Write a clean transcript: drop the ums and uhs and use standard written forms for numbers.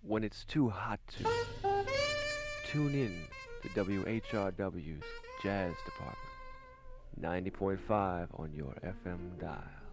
when it's too hot to. Tune in to WHRW's Jazz Department, 90.5 on your FM dial.